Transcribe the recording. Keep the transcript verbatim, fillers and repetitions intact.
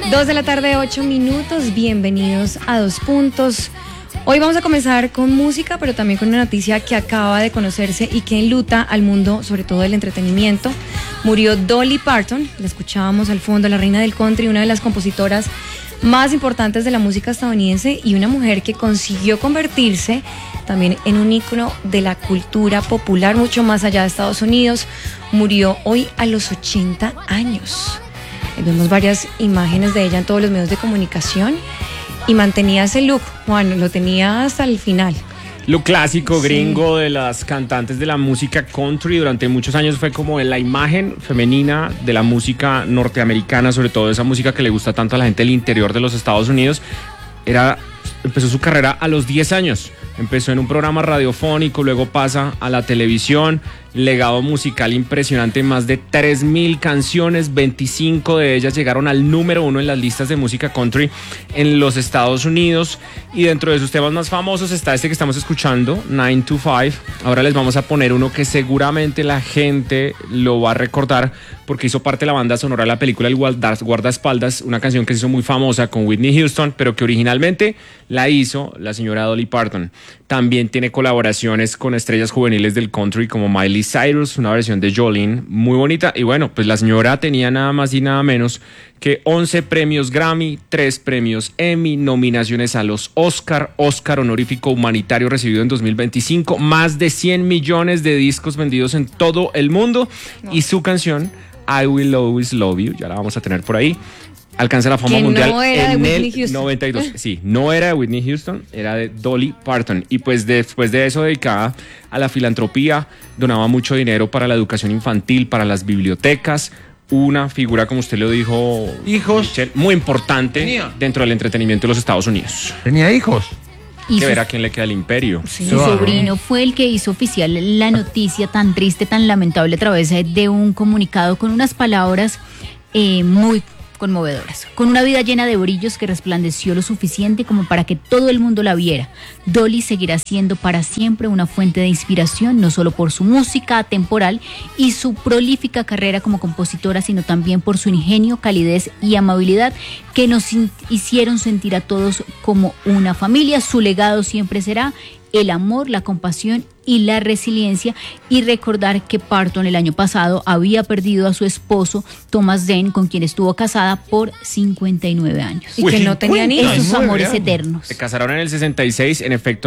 Dos de la tarde, ocho minutos. Bienvenidos a Dos Puntos. Hoy vamos a comenzar con música, pero también con una noticia que acaba de conocerse y que enluta al mundo, sobre todo del entretenimiento. Murió Dolly Parton, la escuchábamos al fondo, la reina del country, una de las compositoras más importantes de la música estadounidense y una mujer que consiguió convertirse también en un ícono de la cultura popular mucho más allá de Estados Unidos. Murió hoy a los ochenta años. Vemos varias imágenes de ella en todos los medios de comunicación y mantenía ese look, Juan, lo tenía hasta el final. Lo clásico Sí. gringo de las cantantes de la música country durante muchos años fue como la imagen femenina de la música norteamericana, sobre todo esa música que le gusta tanto a la gente del interior de los Estados Unidos. Era, empezó su carrera a los diez años. Empezó en un programa radiofónico, luego pasa a la televisión, legado musical impresionante, más de tres mil canciones, veinticinco de ellas llegaron al número uno en las listas de música country en los Estados Unidos, y dentro de sus temas más famosos está este que estamos escuchando, nine to five. Ahora les vamos a poner uno que seguramente la gente lo va a recordar porque hizo parte de la banda sonora de la película El Guardaespaldas, una canción que se hizo muy famosa con Whitney Houston, pero que originalmente la hizo la señora Dolly Parton. También tiene colaboraciones con estrellas juveniles del country como Miley Cyrus, una versión de Jolene muy bonita. Y bueno, pues la señora tenía nada más y nada menos que once premios Grammy, tres premios Emmy, nominaciones a los Oscar, Oscar honorífico humanitario recibido en dos mil veinticinco, más de cien millones de discos vendidos en todo el mundo. No. Y su canción I Will Always Love You, ya la vamos a tener por ahí, alcanza la fama que mundial no era en de Whitney el Houston. noventa y dos. Sí, no era de Whitney Houston, era de Dolly Parton. Y pues después de eso, dedicada a la filantropía, donaba mucho dinero para la educación infantil, para las bibliotecas. Una figura, como usted lo dijo, hijos, Michelle, muy importante tenía. dentro del entretenimiento de los Estados Unidos. Tenía hijos. Y que ver a quién le queda el imperio. Sí. Su sobrino fue el que hizo oficial la noticia tan triste, tan lamentable a través de un comunicado con unas palabras eh, muy conmovedoras. Con una vida llena de brillos que resplandeció lo suficiente como para que todo el mundo la viera, Dolly seguirá siendo para siempre una fuente de inspiración, no solo por su música atemporal y su prolífica carrera como compositora, sino también por su ingenio, calidez y amabilidad que nos hicieron sentir a todos como una familia. Su legado siempre será el amor, la compasión y la resiliencia. Y recordar que Parton el año pasado había perdido a su esposo Thomas Dane, con quien estuvo casada por cincuenta y nueve años. Y Uy, que no tenía ni esos amores eternos. Se casaron en el sesenta y seis, en efecto.